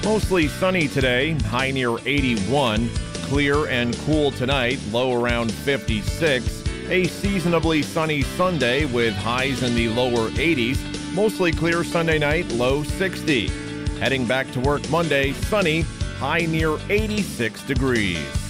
Mostly sunny today, high near 81. Clear and cool tonight, low around 56. A seasonably sunny Sunday with highs in the lower 80s. Mostly clear Sunday night, low 60. Heading back to work Monday, sunny, high near 86 degrees.